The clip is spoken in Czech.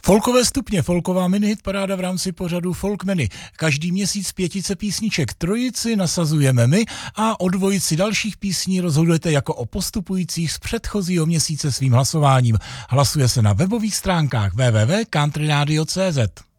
Folkové stupně, folková minihit paráda v rámci pořadu Folkmeny. Každý měsíc 5 písniček, trojici nasazujeme my a o dvojici dalších písní rozhodujete jako o postupujících z předchozího měsíce svým hlasováním. Hlasuje se na webových stránkách www.countryradio.cz.